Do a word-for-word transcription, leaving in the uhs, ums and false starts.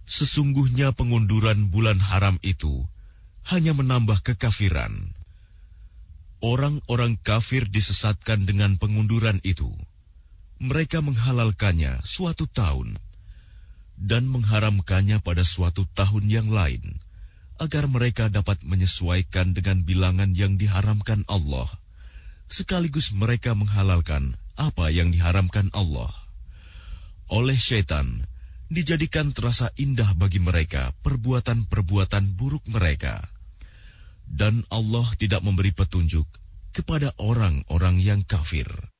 Sesungguhnya pengunduran bulan haram itu hanya menambah kekafiran. Orang-orang kafir disesatkan dengan pengunduran itu. Mereka menghalalkannya suatu tahun dan mengharamkannya pada suatu tahun yang lain, agar mereka dapat menyesuaikan dengan bilangan yang diharamkan Allah, sekaligus mereka menghalalkan apa yang diharamkan Allah. Oleh syaitan, dijadikan terasa indah bagi mereka perbuatan-perbuatan buruk mereka. Dan Allah tidak memberi petunjuk kepada orang-orang yang kafir.